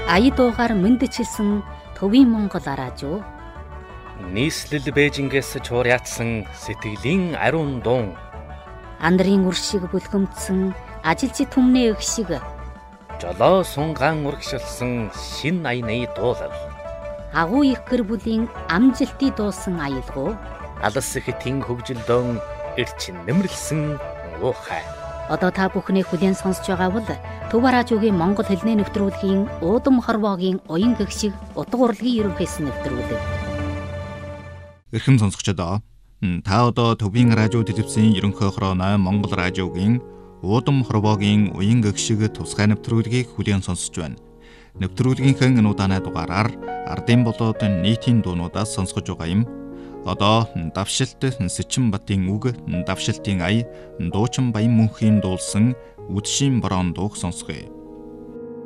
ая дуугаар мэндчилсэн төвийн Монгол араажуу. Нийслэл Бээжингээс чуур ятсан сэтгэлийн ариун дуун. Андрын үр шиг бүлгэмдсэн ажилчи түмнээ өх шиг. Жолоо сунгаан урагшилсан шин аяны дуулал. Агуу их гэр бүлийн амжилтыг дуусан аялгуу. Алс хэтийн хөгжилдөн эрчин нэмэрлсэн уухай. Одоо та бүхний хүлээн сонсож байгаа бол Төв араажуугийн Монгол хэлний нэвтрүүлгийн Уудам хорвоогийн уян гэгшиг утга урлагийн ерөнхийс нэвтрүүлэг. Эрхэм сонсогчдоо та одоо Төвийн радио телевизийн ерөнхий хорооны Монгол радиогийн Уудам хорвоогийн уян гэгшиг тусгай нэвтрүүлгийг хүлээн сонсож байна. Нэвтрүүлгийнхээ энэ удааны дугаараар ардын болоод нийтийн дуунуудаас сонсгож байгаа юм. Одоо давшилт Сэчинбатын үг, давшилтын ая, дуучин Баян мөнхийн дуулсан үдшийн борон дууг сонсгоё.